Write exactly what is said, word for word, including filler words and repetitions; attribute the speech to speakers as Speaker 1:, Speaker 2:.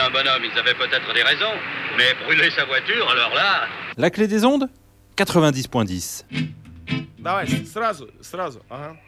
Speaker 1: un bonhomme, ils avaient peut-être des raisons. Mais brûler sa voiture, alors là...
Speaker 2: La clé des ondes ? quatre-vingt-dix virgule dix.
Speaker 3: Давай, сразу, сразу, ага.